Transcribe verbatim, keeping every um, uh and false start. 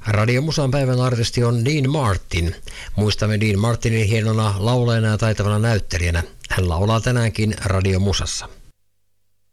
Radiomusan päivän artisti on Dean Martin. Muistamme Dean Martinin hienona laulajana ja taitavana näyttelijänä. Hän laulaa tänäänkin Radiomusassa.